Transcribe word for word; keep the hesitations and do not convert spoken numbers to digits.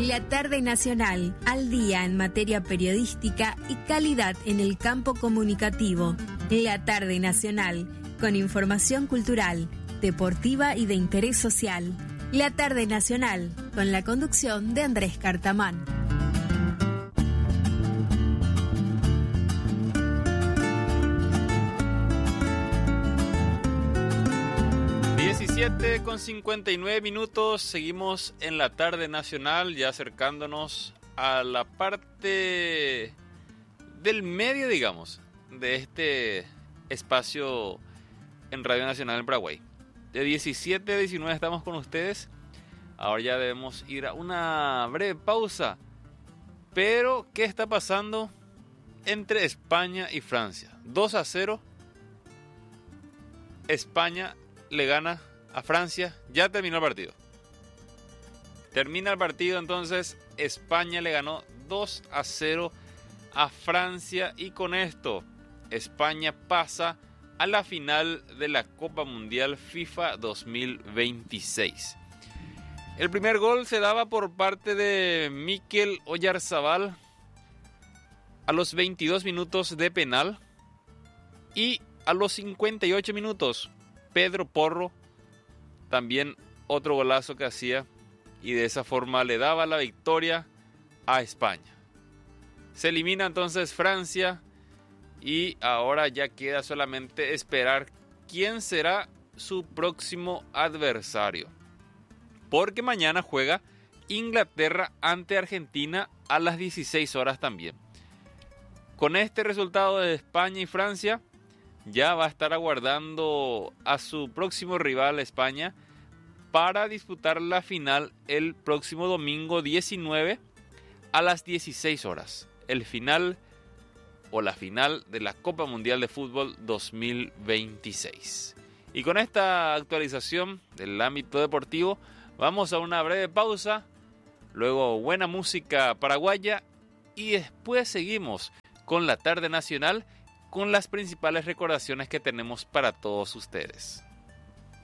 La tarde nacional, al día en materia periodística y calidad en el campo comunicativo. La tarde nacional, con información cultural, deportiva y de interés social. La tarde nacional, con la conducción de Andrés Cartamán. diecisiete con cincuenta y nueve minutos, seguimos en la tarde nacional, ya acercándonos a la parte del medio, digamos, de este espacio en Radio Nacional en Paraguay. De diecisiete a diecinueve estamos con ustedes. Ahora ya debemos ir a una breve pausa. Pero, ¿qué está pasando entre España y Francia? dos a cero. España le gana a Francia. Ya terminó el partido. Termina el partido, entonces España le ganó dos a cero a Francia. Y con esto, España pasa a la final de la Copa Mundial FIFA dos mil veintiséis. El primer gol se daba por parte de Mikel Oyarzabal a los veintidós minutos de penal. Y a los cincuenta y ocho minutos, Pedro Porro, también otro golazo que hacía. Y de esa forma le daba la victoria a España. Se elimina entonces Francia. Y ahora ya queda solamente esperar quién será su próximo adversario. Porque mañana juega Inglaterra ante Argentina a las dieciséis horas también. Con este resultado de España y Francia, ya va a estar aguardando a su próximo rival España para disputar la final el próximo domingo diecinueve a las dieciséis horas. El final o la final de la Copa Mundial de Fútbol dos mil veintiséis. Y con esta actualización del ámbito deportivo, vamos a una breve pausa, luego buena música paraguaya y después seguimos con la tarde nacional con las principales recordaciones que tenemos para todos ustedes.